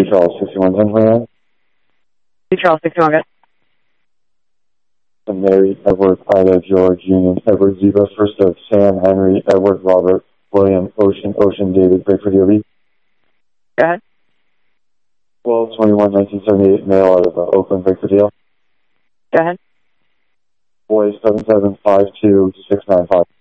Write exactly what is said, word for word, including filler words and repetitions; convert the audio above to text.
Charles, sixty-one ten twenty-nine. Two Charles, sixty-one, good. Mary, Edward, Ida, George, Union, Edward, Zebra, first of Sam, Henry, Edward, Robert, William, Ocean, Ocean, David, break for D O B. Go ahead. twelve twenty-one nineteen seventy-eight, mail out of uh, Oakland, break for D L. Go ahead. Boy, seven seven five two six nine five.